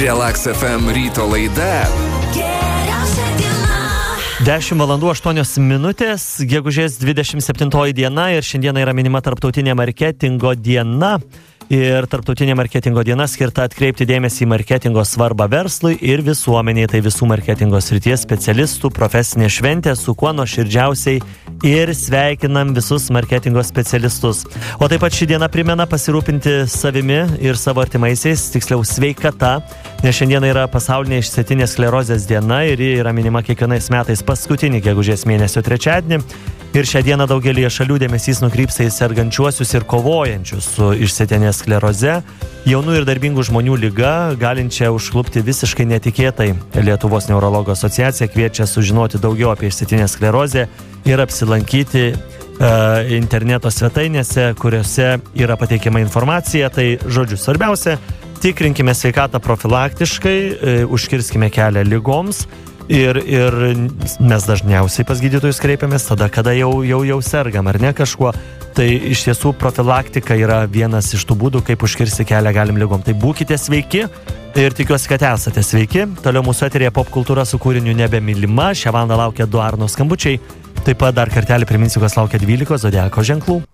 Relax FM ryto laida. 10 valandų 8 minutės, gegužės 27 diena ir šiandieną yra minima tarptautinė marketingo diena. Ir tarptautinė marketingo diena skirta atkreipti dėmesį į marketingo svarbą verslui ir visuomeniai, tai visų marketingo srities specialistų profesinė šventė, su kuo nuoširdžiausiai ir sveikinam visus marketingo specialistus. O taip pat ši diena primena pasirūpinti savimi ir savo artimaisiais, tiksliau sveikata, nes šiandieną yra pasaulinė išsėtinės sklerozės diena ir ji yra minima kiekvienais metais paskutinį gegužės mėnesio trečiadienį. Ir šią dieną daugelį šalių dėmesys nukrypsta į sergančiuosius ir kovojančius su išsėtinės skleroze, jaunų ir darbingų žmonių liga, galinčią užklupti visiškai netikėtai. Lietuvos neurologų asociacija kviečia sužinoti daugiau apie išsėtinę sklerozę ir apsilankyti interneto svetainėse, kuriuose yra pateikiama informacija. Tai, žodžiu, svarbiausia, tikrinkime sveikatą profilaktiškai, užkirskime kelią ligoms. Ir mes dažniausiai pas gydytojus kreipiamės tada, kada jau sergam, ar ne kažkuo. Tai iš tiesų profilaktika yra vienas iš tų būdų, kaip užkirsti kelią galim ligom. Tai būkite sveiki ir tikiuosi, kad esate sveiki. Toliau mūsų eteryje popkultūra su kūriniu Nebemylima. Šią valandą laukia 2 Arno skambučiai. Taip pat dar kartelį priminsiu, kas laukia 12 zodiako ženklų.